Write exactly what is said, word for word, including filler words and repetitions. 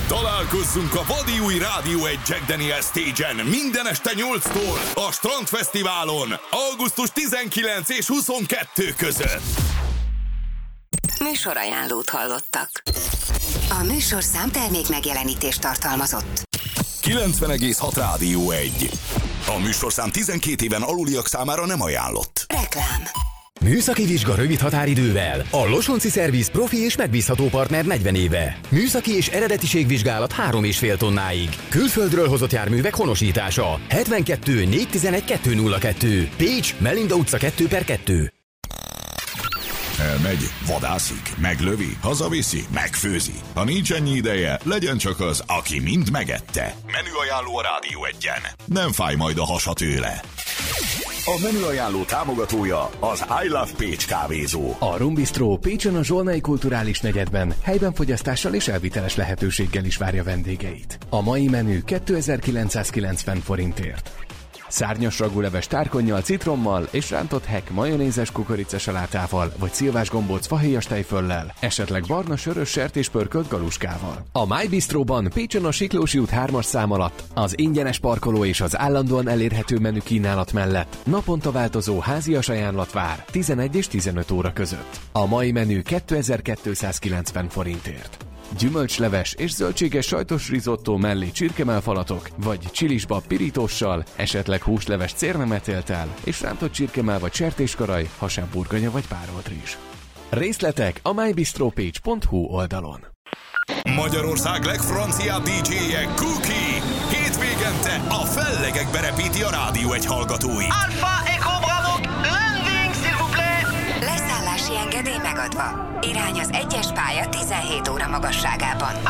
Találkozzunk a vadi új Rádió egy Jack Daniel Stage-en minden este nyolctól a Strandfesztiválon augusztus tizenkilencedike és huszonkettő között. Műsorajánlót hallottak. A műsorszám termék megjelenítést tartalmazott. kilencven egész hat Rádió egy. A műsorszám tizenkét éven aluliak számára nem ajánlott. Reklám. Műszaki vizsga rövid határidővel. A Losonci Szerviz profi és megbízható partner negyven éve. Műszaki és eredetiségvizsgálat három és fél tonnáig. Külföldről hozott járművek honosítása. hetvenkettő négyszáztizenegy kettőszázkettő. Pécs, Melinda utca kettő per kettő. Elmegy, vadászik, meglövi, hazaviszi, megfőzi. Ha nincs ennyi ideje, legyen csak az, aki mind megette. Menüajánló a Rádió egyen. Nem fáj majd a hasa tőle. A menüajánló támogatója az I Love Pécs kávézó. A Rum Bistro Pécsen a Zsolnai Kulturális Negyedben helyben fogyasztással és elviteles lehetőséggel is várja vendégeit. A mai menü kétezer-kilencszázkilencven forintért. Szárnyas ragúleves tárkonnyal, citrommal és rántott hek majonézes kukoricasalátával vagy szilvás gombóc fahéjas tejföllel, esetleg barna sörös sertéspörkölt galuskával. A My Bistroban Pécsen a Siklósi út hármas szám alatt az ingyenes parkoló és az állandóan elérhető menü kínálat mellett naponta változó házias ajánlat vár tizenegy és tizenöt óra között. A mai menü kétezer-kétszázkilencven forintért. Gyümölcsleves és zöldséges sajtos risotto mellé csirkemálfalatok, vagy csilisbab pirítóssal, esetleg húsleves cérnemetéltel, és rántott csirkemál vagy sertéskaraj, hasábburgonya vagy párolt rizs. Részletek a my bistro page pont hu oldalon. Magyarország legfranciább dé dzséje Cookie hétvégente a fellegekbe repíti a Rádió egy hallgatóit. Alpha Echo Bravo, landing s'il vous plaît! Leszállási engedély megadva. Irány az egyes pálya tizenhét óra magasságában.